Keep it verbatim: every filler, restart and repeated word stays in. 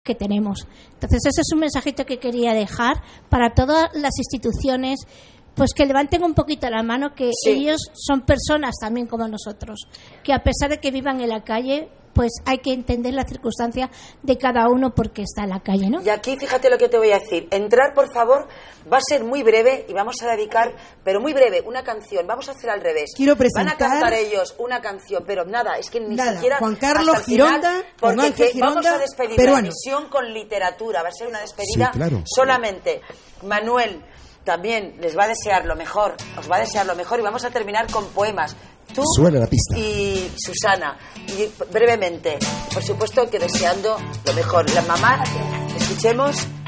que tenemos. Entonces ese es un mensajito que quería dejar para todas las instituciones, pues que levanten un poquito la mano, que sí. ellos son personas también como nosotros, que a pesar de que vivan en la calle, pues hay que entender la circunstancia de cada uno porque está en la calle, ¿no? Y aquí fíjate lo que te voy a decir. Entrar, por favor, va a ser muy breve y vamos a dedicar, pero muy breve, una canción. Vamos a hacer al revés. Quiero presentar... Van a cantar ellos una canción, pero nada, es que ni nada. siquiera... Juan Carlos Gironda, porque Ángel que Gironda, vamos a despedir peruano. la emisión con literatura. Va a ser una despedida sí, claro. solamente. Manuel también les va a desear lo mejor, os va a desear lo mejor y vamos a terminar con poemas. Tú Suena la pista. Y Susana, y brevemente, por supuesto que deseando lo mejor. La mamá, escuchemos